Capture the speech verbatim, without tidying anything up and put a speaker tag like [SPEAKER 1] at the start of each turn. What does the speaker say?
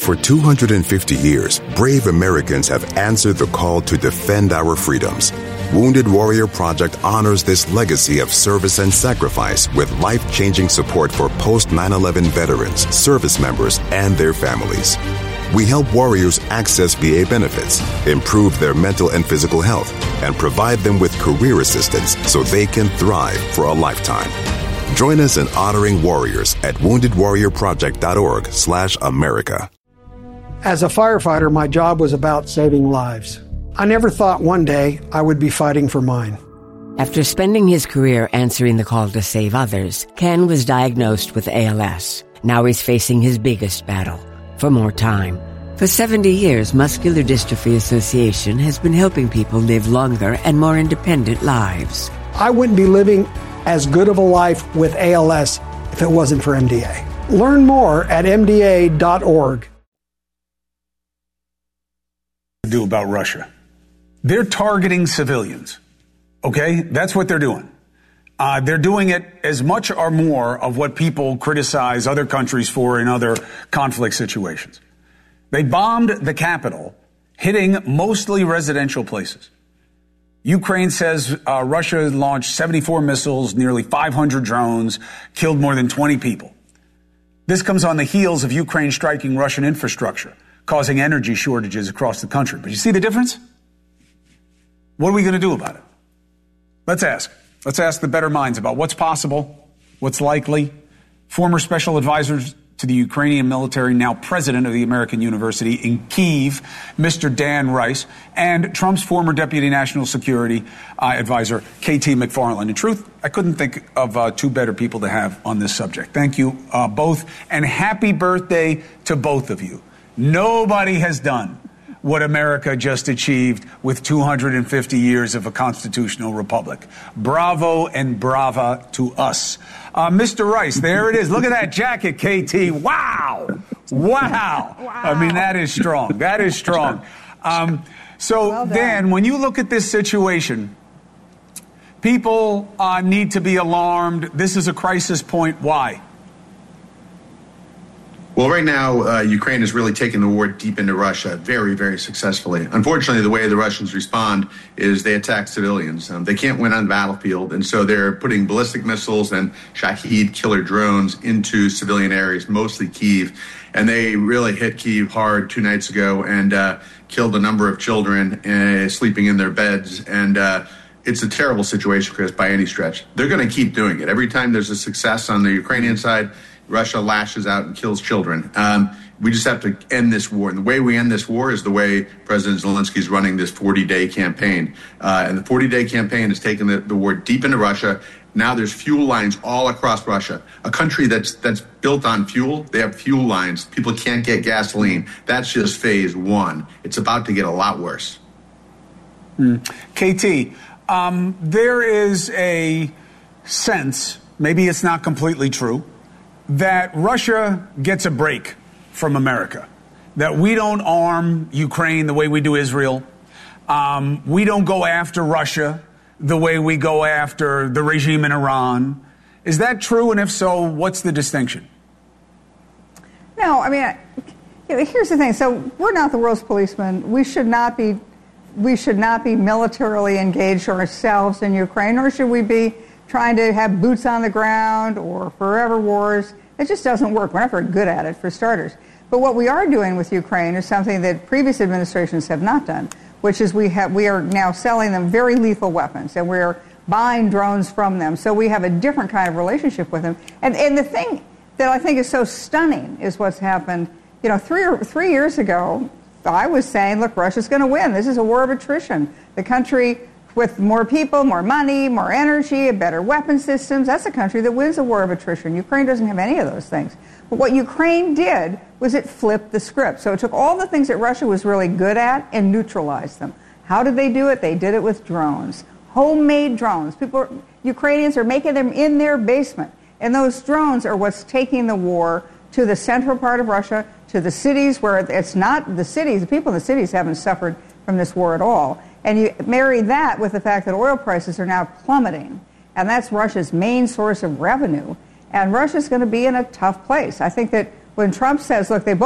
[SPEAKER 1] For two hundred fifty years, brave Americans have answered the call to defend our freedoms. Wounded Warrior Project honors this legacy of service and sacrifice with life-changing support for post nine eleven veterans, service members, and their families. We help warriors access V A benefits, improve their mental and physical health, and provide them with career assistance so they can thrive for a lifetime. Join us in honoring warriors at wounded warrior project dot org slash America.
[SPEAKER 2] As a firefighter, my job was about saving lives. I never thought one day I would be fighting for mine.
[SPEAKER 3] After spending his career answering the call to save others, Ken was diagnosed with A L S. Now he's facing his biggest battle, for more time. For seventy years, Muscular Dystrophy Association has been helping people live longer and more independent lives.
[SPEAKER 2] I wouldn't be living as good of a life with A L S if it wasn't for M D A. Learn more at M D A dot org.
[SPEAKER 4] Do about Russia. They're targeting civilians. Okay? That's what they're doing. Uh, they're doing it as much or more of what people criticize other countries for in other conflict situations. They bombed the capital, hitting mostly residential places. Ukraine says uh, Russia launched seventy-four missiles, nearly five hundred drones, killed more than twenty people. This comes on the heels of Ukraine striking Russian infrastructure, causing energy shortages across the country. But you see the difference? What are we going to do about it? Let's ask. Let's ask the better minds about what's possible, what's likely. Former special advisors to the Ukrainian military, now president of the American University in Kyiv, Mister Dan Rice, and Trump's former deputy national security uh, advisor, K T McFarland. In truth, I couldn't think of uh, two better people to have on this subject. Thank you uh, both, and happy birthday to both of you. Nobody has done what America just achieved with two hundred fifty years of a constitutional republic. Bravo and brava to us. Uh, Mister Rice, there it is. Look at that jacket, K T. Wow. Wow. Wow. I mean, that is strong. That is strong. Um, so, well Dan, when you look at this situation, people uh, need to be alarmed. This is a crisis point. Why?
[SPEAKER 5] Well, right now, uh, Ukraine is really taking the war deep into Russia very, very successfully. Unfortunately, the way the Russians respond is they attack civilians. Um, they can't win on the battlefield, and so they're putting ballistic missiles and Shahed killer drones into civilian areas, mostly Kyiv. And they really hit Kyiv hard two nights ago and uh, killed a number of children uh, sleeping in their beds. And uh, it's a terrible situation, Chris, by any stretch. They're going to keep doing it. Every time there's a success on the Ukrainian side, Russia lashes out and kills children. Um, we just have to end this war. And the way we end this war is the way President Zelensky is running this forty-day campaign. Uh, and the forty-day campaign has taken the, the war deep into Russia. Now there's fuel lines all across Russia. A country that's that's built on fuel, they have fuel lines. People can't get gasoline. That's just phase one. It's about to get a lot worse.
[SPEAKER 4] Mm. K T, um, there is a sense, maybe it's not completely true, that Russia gets a break from America, that we don't arm Ukraine the way we do Israel. Um, we don't go after Russia the way we go after the regime in Iran. Is that true? And if so, what's the distinction?
[SPEAKER 6] No, I mean, I, you know, here's the thing. So we're not the world's policemen. We should not be, we should not be militarily engaged ourselves in Ukraine, nor should we be trying to have boots on the ground or forever wars. It just doesn't work. We're not very good at it, for starters. But what we are doing with Ukraine is something that previous administrations have not done, which is we have we are now selling them very lethal weapons, and we're buying drones from them. So we have a different kind of relationship with them. And and the thing that I think is so stunning is what's happened. You know, three or three years ago, I was saying, look, Russia's going to win. This is a war of attrition. The country with more people, more money, more energy, better weapon systems, that's a country that wins a war of attrition. Ukraine doesn't have any of those things. But what Ukraine did was it flipped the script. So it took all the things that Russia was really good at and neutralized them. How did they do it? They did it with drones. Homemade drones. People, Ukrainians are making them in their basement. And those drones are what's taking the war to the central part of Russia, to the cities where it's not the cities, the people in the cities haven't suffered from this war at all. And you marry that with the fact that oil prices are now plummeting, and that's Russia's main source of revenue. And Russia's going to be in a tough place. I think that when Trump says, look, they both